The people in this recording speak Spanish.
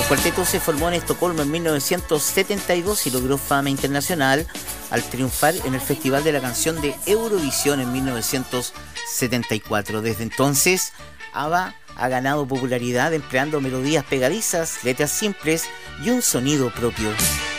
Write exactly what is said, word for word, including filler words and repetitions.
El cuarteto se formó en Estocolmo en mil novecientos setenta y dos y logró fama internacional al triunfar en el Festival de la Canción de Eurovisión en mil novecientos setenta y cuatro. Desde entonces, ABBA ha ganado popularidad empleando melodías pegadizas, letras simples y un sonido propio.